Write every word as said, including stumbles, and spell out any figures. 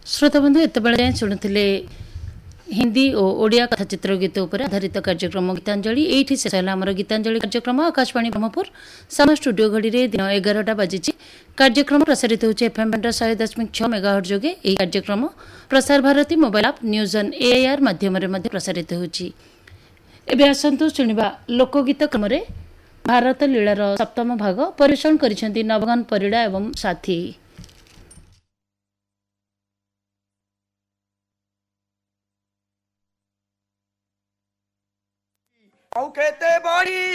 श्रोताबंधु एत बेले शुणुले हिंदी और ओडिया कथाचित्र गीत उपर आधारित कार्यक्रम गीतांजलि एठी शेष है आमर गीतांजलि कार्यक्रम आकाशवाणी ब्रह्मपुर सामा स्टूडियो घड़ी दिन एगारटा बाजी कार्यक्रम प्रसारित होचे एफएम बैंड शहे दशमिक छह मेगाहर्ट्ज जोगे यह कार्यक्रम प्रसार भारती मोबाइल आप न्यूज ऑन एआईआर माध्यम प्रसारित होची। एबे आसंतु शुणिबा लोकगीत क्रम भारत लीलार सप्तम भाग परिवेषण करिसेंती नवगन परिड़ा एवं साथी। कहते बड़ी